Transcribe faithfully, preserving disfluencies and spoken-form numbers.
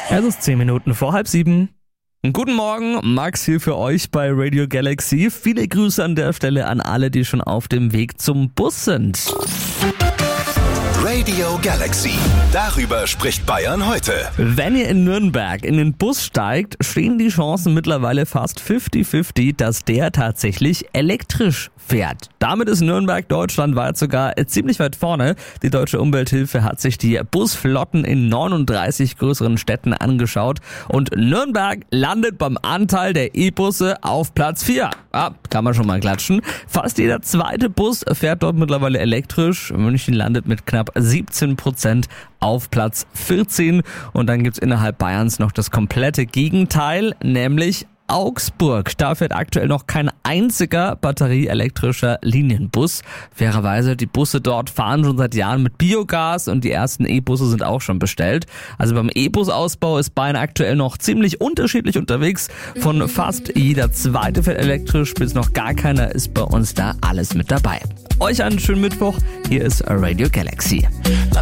Es ist zehn Minuten vor halb sieben. Guten Morgen, Max hier für euch bei Radio Galaxy. Viele Grüße an der Stelle an alle, die schon auf dem Weg zum Bus sind. Radio Galaxy. Darüber spricht Bayern heute. Wenn ihr in Nürnberg in den Bus steigt, stehen die Chancen mittlerweile fast fünfzig fünfzig, dass der tatsächlich elektrisch fährt. Damit ist Nürnberg deutschlandweit sogar ziemlich weit vorne. Die Deutsche Umwelthilfe hat sich die Busflotten in neununddreißig größeren Städten angeschaut und Nürnberg landet beim Anteil der E-Busse auf Platz vier. Ah, kann man schon mal klatschen. Fast jeder zweite Bus fährt dort mittlerweile elektrisch. München landet mit knapp siebzehn Prozent auf Platz vierzehn und dann gibt's innerhalb Bayerns noch das komplette Gegenteil, nämlich Augsburg. Da fährt aktuell noch kein einziger batterieelektrischer Linienbus. Fairerweise, die Busse dort fahren schon seit Jahren mit Biogas und die ersten E-Busse sind auch schon bestellt. Also beim E-Bus-Ausbau ist Bayern aktuell noch ziemlich unterschiedlich unterwegs. Von fast jeder zweite fährt elektrisch bis noch gar keiner ist bei uns da alles mit dabei. Euch einen schönen Mittwoch. Hier ist Radio Galaxy.